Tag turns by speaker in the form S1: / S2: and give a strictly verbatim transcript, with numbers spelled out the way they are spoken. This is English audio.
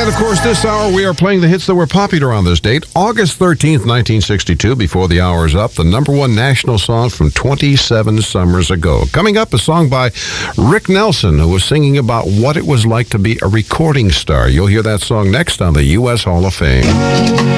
S1: And, of course, this hour we are playing the hits that were popular on this date. August thirteenth, nineteen sixty-two, before the hour is up, the number one national song from twenty-seven summers ago. Coming up, a song by Rick Nelson, who was singing about what it was like to be a recording star. You'll hear that song next on the U S Hall of Fame.